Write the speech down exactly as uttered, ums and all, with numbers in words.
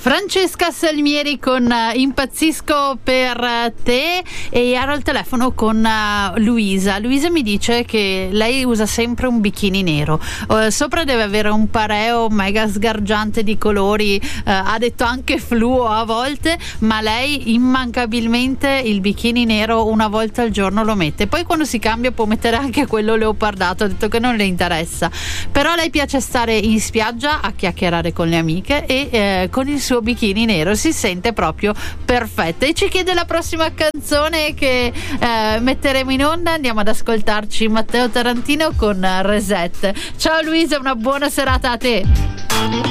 Francesca Salmieri con uh, Impazzisco per uh, te, e ero al telefono con uh, Luisa. Luisa mi dice che lei usa sempre un bikini nero, uh, sopra deve avere un pareo mega sgargiante di colori, uh, ha detto anche fluo a volte, ma lei immancabilmente il bikini nero una volta al giorno lo mette, poi quando si cambia può mettere anche quello leopardato, ha detto che non le interessa, però lei piace stare in spiaggia a chiacchierare con le amiche e eh, con il suo bikini nero si sente proprio perfetta. E ci chiede la prossima canzone che eh, metteremo in onda. Andiamo ad ascoltarci Matteo Tarantino con Reset. Ciao Luisa, una buona serata a te.